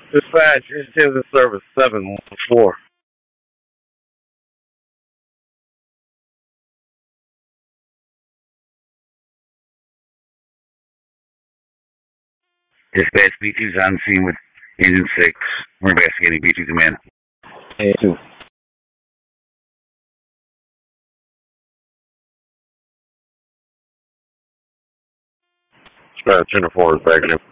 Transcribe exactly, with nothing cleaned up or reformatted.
Dispatch, intended service seven one four. Dispatch B two's on scene with Engine six. We're investigating B two command. A two. Dispatch, Jennifer four is backing up.